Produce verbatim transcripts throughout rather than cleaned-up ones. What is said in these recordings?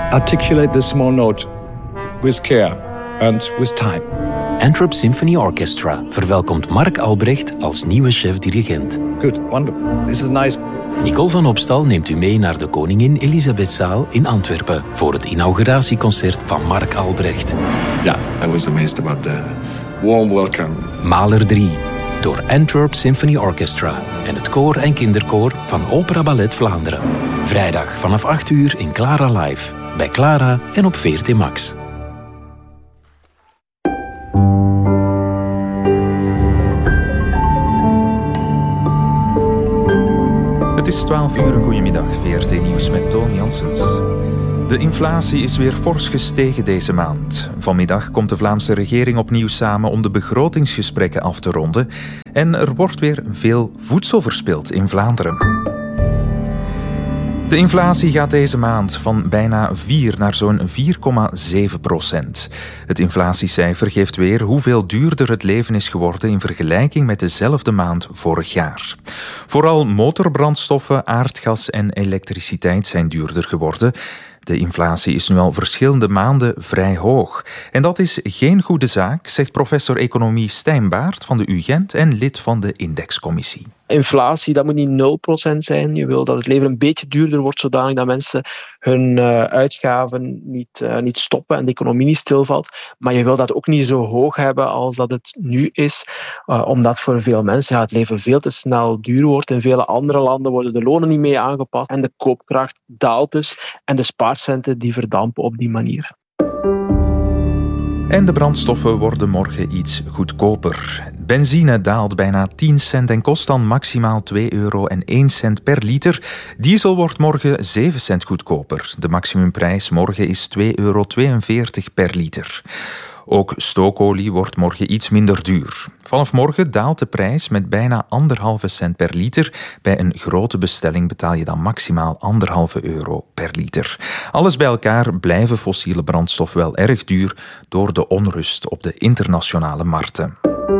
Articulate this small note with care and with time. Antwerp Symphony Orchestra verwelkomt Mark Albrecht als nieuwe chef-dirigent. Good, wonderful. This is nice. Nicole van Opstal neemt u mee naar de Koningin Elisabethzaal in Antwerpen voor het inauguratieconcert van Mark Albrecht. Ja, yeah, I was amazed about the warm welcome. Mahler drie, door Antwerp Symphony Orchestra en het koor en kinderkoor van Opera Ballet Vlaanderen. Vrijdag vanaf acht uur in Clara Live, bij Clara en op V R T Max. Het is twaalf uur, een goedemiddag, V R T Nieuws met Toon Janssens. De inflatie is weer fors gestegen deze maand. Vanmiddag komt de Vlaamse regering opnieuw samen om de begrotingsgesprekken af te ronden. En er wordt weer veel voedsel verspild in Vlaanderen. De inflatie gaat deze maand van bijna vier naar zo'n vier komma zeven procent. Het inflatiecijfer geeft weer hoeveel duurder het leven is geworden in vergelijking met dezelfde maand vorig jaar. Vooral motorbrandstoffen, aardgas en elektriciteit zijn duurder geworden. De inflatie is nu al verschillende maanden vrij hoog. En dat is geen goede zaak, zegt professor economie Stijn Baert van de U Gent en lid van de Indexcommissie. Inflatie, dat moet niet nul procent zijn. Je wil dat het leven een beetje duurder wordt, zodanig dat mensen hun uh, uitgaven niet, uh, niet stoppen en de economie niet stilvalt. Maar je wil dat ook niet zo hoog hebben als dat het nu is, uh, omdat voor veel mensen ja, het leven veel te snel duur wordt. In vele andere landen worden de lonen niet mee aangepast en de koopkracht daalt dus en de spaarcenten die verdampen op die manier. En de brandstoffen worden morgen iets goedkoper. Benzine daalt bijna tien cent en kost dan maximaal twee euro en één cent per liter. Diesel wordt morgen zeven cent goedkoper. De maximumprijs morgen is twee euro tweeënveertig per liter. Ook stookolie wordt morgen iets minder duur. Vanaf morgen daalt de prijs met bijna anderhalve cent per liter. Bij een grote bestelling betaal je dan maximaal anderhalve euro per liter. Alles bij elkaar blijven fossiele brandstof wel erg duur door de onrust op de internationale markten.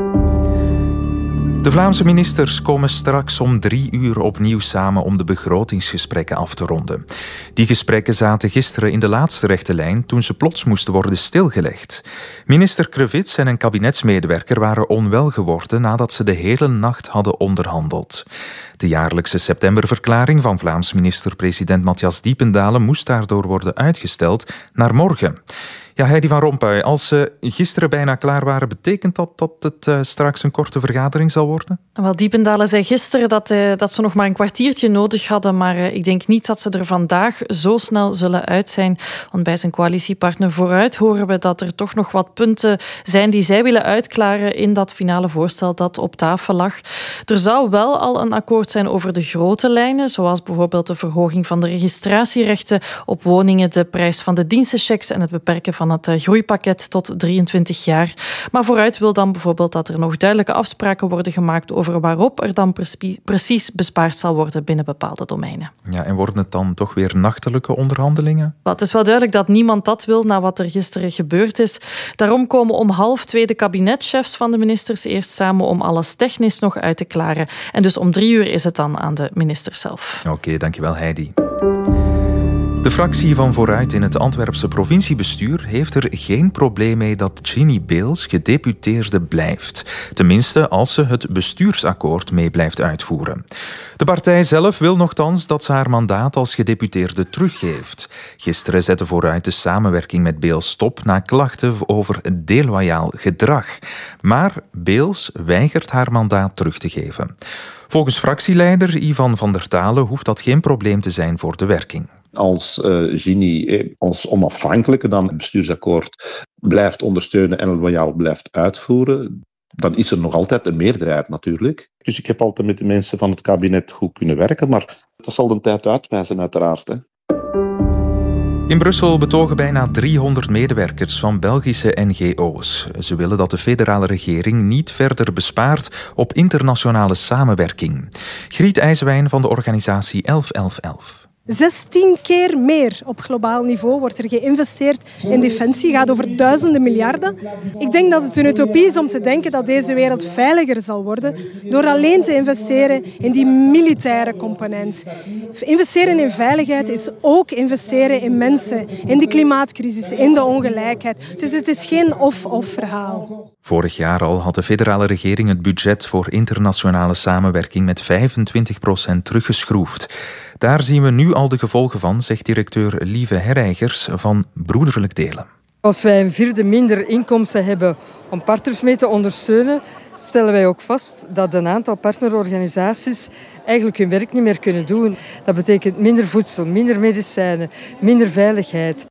De Vlaamse ministers komen straks om drie uur opnieuw samen om de begrotingsgesprekken af te ronden. Die gesprekken zaten gisteren in de laatste rechte lijn toen ze plots moesten worden stilgelegd. Minister Krevits en een kabinetsmedewerker waren onwel geworden nadat ze de hele nacht hadden onderhandeld. De jaarlijkse septemberverklaring van Vlaams minister-president Matthias Diependalen moest daardoor worden uitgesteld naar morgen. Ja, Heidi van Rompuy, als ze gisteren bijna klaar waren, betekent dat dat het uh, straks een korte vergadering zal worden? Wel, Diependalen zei gisteren dat, uh, dat ze nog maar een kwartiertje nodig hadden, maar uh, ik denk niet dat ze er vandaag zo snel zullen uit zijn. Want bij zijn coalitiepartner Vooruit horen we dat er toch nog wat punten zijn die zij willen uitklaren in dat finale voorstel dat op tafel lag. Er zou wel al een akkoord zijn over de grote lijnen, zoals bijvoorbeeld de verhoging van de registratierechten op woningen, de prijs van de dienstenchecks en het beperken van het groeipakket tot drieëntwintig jaar. Maar Vooruit wil dan bijvoorbeeld dat er nog duidelijke afspraken worden gemaakt over waarop er dan precies bespaard zal worden binnen bepaalde domeinen. Ja, en worden het dan toch weer nachtelijke onderhandelingen? Wel, het is wel duidelijk dat niemand dat wil na wat er gisteren gebeurd is. Daarom komen om half twee de kabinetchefs van de ministers eerst samen om alles technisch nog uit te klaren. En dus om drie uur is het dan aan de ministers zelf. Oké, okay, dankjewel Heidi. De fractie van Vooruit in het Antwerpse provinciebestuur heeft er geen probleem mee dat Ginny Beels gedeputeerde blijft. Tenminste, als ze het bestuursakkoord mee blijft uitvoeren. De partij zelf wil nochtans dat ze haar mandaat als gedeputeerde teruggeeft. Gisteren zette Vooruit de samenwerking met Beels stop na klachten over deloyaal gedrag. Maar Beels weigert haar mandaat terug te geven. Volgens fractieleider Ivan van der Talen hoeft dat geen probleem te zijn voor de werking. Als uh, Ginny eh, als onafhankelijke dan het bestuursakkoord blijft ondersteunen en loyaal blijft uitvoeren, dan is er nog altijd een meerderheid natuurlijk. Dus ik heb altijd met de mensen van het kabinet goed kunnen werken, maar dat zal de tijd uitwijzen uiteraard. Hè. In Brussel betogen bijna driehonderd medewerkers van Belgische N G O's. Ze willen dat de federale regering niet verder bespaart op internationale samenwerking. Griet IJswijn van de organisatie elf elf elf. zestien keer meer op globaal niveau wordt er geïnvesteerd in defensie. Het gaat over duizenden miljarden. Ik denk dat het een utopie is om te denken dat deze wereld veiliger zal worden door alleen te investeren in die militaire component. Investeren in veiligheid is ook investeren in mensen, in de klimaatcrisis, in de ongelijkheid. Dus het is geen of-of verhaal. Vorig jaar al had de federale regering het budget voor internationale samenwerking met vijfentwintig procent teruggeschroefd. Daar zien we nu al de gevolgen van, zegt directeur Lieve Herreigers van Broederlijk Delen. Als wij een vierde minder inkomsten hebben om partners mee te ondersteunen, stellen wij ook vast dat een aantal partnerorganisaties eigenlijk hun werk niet meer kunnen doen. Dat betekent minder voedsel, minder medicijnen, minder veiligheid.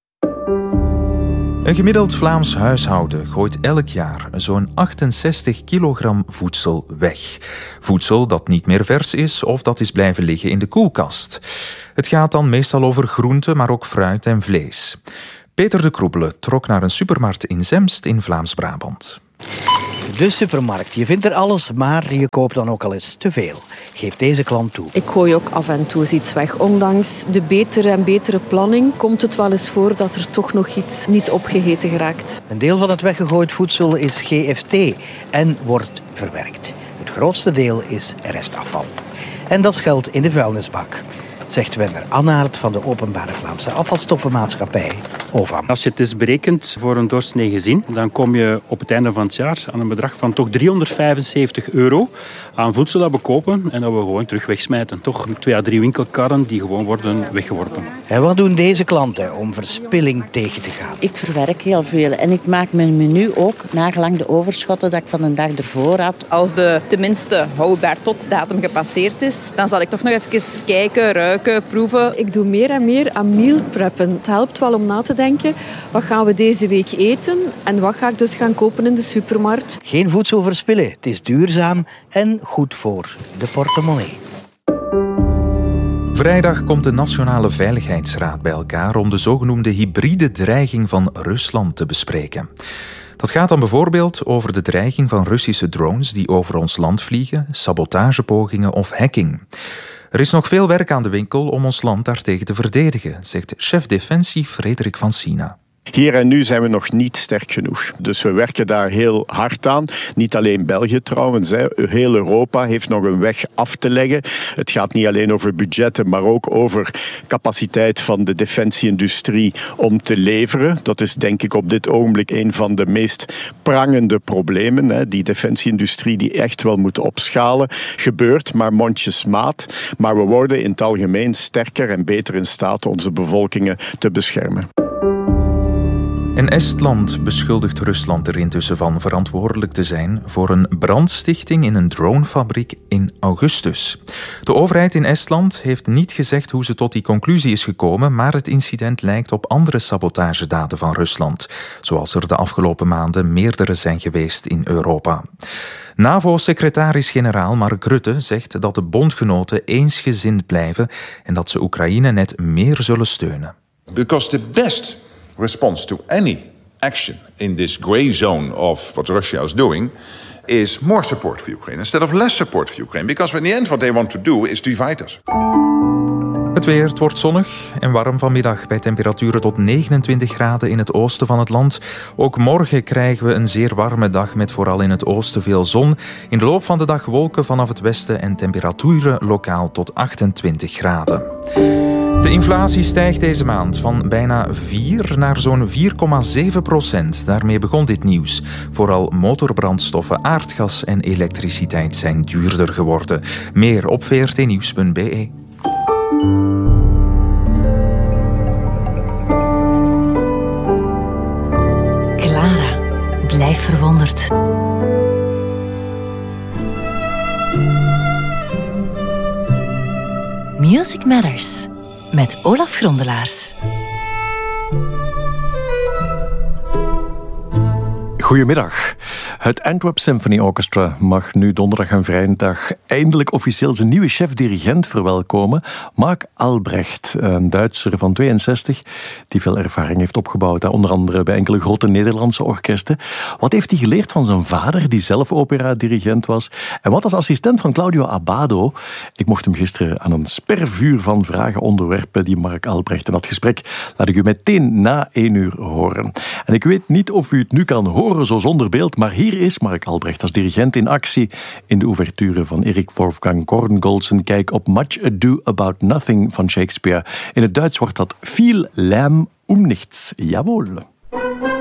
Een gemiddeld Vlaams huishouden gooit elk jaar zo'n achtenzestig kilogram voedsel weg. Voedsel dat niet meer vers is of dat is blijven liggen in de koelkast. Het gaat dan meestal over groenten, maar ook fruit en vlees. Peter de Kroebele trok naar een supermarkt in Zemst in Vlaams-Brabant. De supermarkt. Je vindt er alles, maar je koopt dan ook al eens te veel. Geeft deze klant toe. Ik gooi ook af en toe eens iets weg. Ondanks de betere en betere planning komt het wel eens voor dat er toch nog iets niet opgegeten geraakt. Een deel van het weggegooid voedsel is G F T en wordt verwerkt. Het grootste deel is restafval. En dat schuilt in de vuilnisbak, zegt Wenner Annaert van de Openbare Vlaamse Afvalstoffenmaatschappij, O V A M. Als je het eens berekent voor een doorsnee gezin, dan kom je op het einde van het jaar aan een bedrag van toch driehonderdvijfenzeventig euro aan voedsel dat we kopen en dat we gewoon terug wegsmijten. Toch twee à drie winkelkarren die gewoon worden weggeworpen. En wat doen deze klanten om verspilling tegen te gaan? Ik verwerk heel veel en ik maak mijn menu ook nagelang de overschotten dat ik van een dag ervoor had. Als de tenminste houdbaar tot datum gepasseerd is, dan zal ik toch nog even kijken, ruiken, proeven. Ik doe meer en meer aan meal preppen. Het helpt wel om na te denken, wat gaan we deze week eten en wat ga ik dus gaan kopen in de supermarkt. Geen voedsel verspillen. Het is duurzaam en goed voor de portemonnee. Vrijdag komt de Nationale Veiligheidsraad bij elkaar om de zogenoemde hybride dreiging van Rusland te bespreken. Dat gaat dan bijvoorbeeld over de dreiging van Russische drones die over ons land vliegen, sabotagepogingen of hacking. Er is nog veel werk aan de winkel om ons land daartegen te verdedigen, zegt chef Defensie Frederik van Sina. Hier en nu zijn we nog niet sterk genoeg. Dus we werken daar heel hard aan. Niet alleen België trouwens. Heel Europa heeft nog een weg af te leggen. Het gaat niet alleen over budgetten, maar ook over capaciteit van de defensieindustrie om te leveren. Dat is denk ik op dit ogenblik een van de meest prangende problemen. Die defensieindustrie die echt wel moet opschalen. Gebeurt maar mondjesmaat. Maar we worden in het algemeen sterker en beter in staat onze bevolkingen te beschermen. En Estland beschuldigt Rusland er intussen van verantwoordelijk te zijn voor een brandstichting in een dronefabriek in augustus. De overheid in Estland heeft niet gezegd hoe ze tot die conclusie is gekomen, maar het incident lijkt op andere sabotagedaden van Rusland, zoals er de afgelopen maanden meerdere zijn geweest in Europa. NAVO-secretaris-generaal Mark Rutte zegt dat de bondgenoten eensgezind blijven en dat ze Oekraïne net meer zullen steunen. Because the best response to any action in this grey zone of what Russia is doing is more support for Ukraine instead of less support for Ukraine. Because in the end what they want to do is divide us. Het weer, het wordt zonnig en warm vanmiddag bij temperaturen tot negenentwintig graden in het oosten van het land. Ook morgen krijgen we een zeer warme dag met vooral in het oosten veel zon. In de loop van de dag wolken vanaf het westen en temperaturen lokaal tot achtentwintig graden. De inflatie stijgt deze maand van bijna vier naar zo'n vier komma zeven procent. Daarmee begon dit nieuws. Vooral motorbrandstoffen, aardgas en elektriciteit zijn duurder geworden. Meer op v r t nieuws punt b e. Clara, blijf verwonderd. Music Matters. Met Olaf Grondelaars. Goedemiddag. Het Antwerp Symphony Orchestra mag nu donderdag en vrijdag eindelijk officieel zijn nieuwe chef-dirigent verwelkomen. Mark Albrecht, een Duitser van tweeënzestig, die veel ervaring heeft opgebouwd, onder andere bij enkele grote Nederlandse orkesten. Wat heeft hij geleerd van zijn vader, die zelf opera-dirigent was? En wat als assistent van Claudio Abbado? Ik mocht hem gisteren aan een spervuur van vragen onderwerpen, die Mark Albrecht. En dat gesprek laat ik u meteen na één uur horen. En ik weet niet of u het nu kan horen zo zonder beeld, maar hier is Mark Albrecht als dirigent in actie in de ouverture van Erik Wolfgang Korngold. Een kijk op Much Ado About Nothing van Shakespeare. In het Duits wordt dat Viel Lärm um nichts. Jawohl.